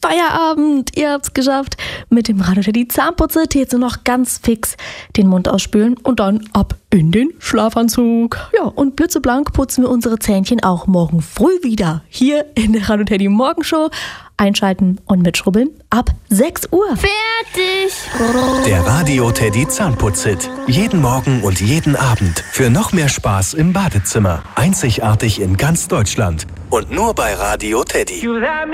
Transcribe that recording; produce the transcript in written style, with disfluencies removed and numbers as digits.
Feierabend. Ihr habt's geschafft. Mit dem Radio Teddy Zahnputze jetzt nur noch ganz fix den Mund ausspülen und dann ab in den Schlafanzug. Ja, und blitzeblank putzen wir unsere Zähnchen auch morgen früh wieder. Hier in der Radio Teddy Morgenshow. Einschalten und mitschrubbeln ab 6 Uhr. Fertig! Der Radio Teddy Zahnputzhit. Jeden Morgen und jeden Abend. Für noch mehr Spaß im Badezimmer. Einzigartig in ganz Deutschland. Und nur bei Radio Teddy.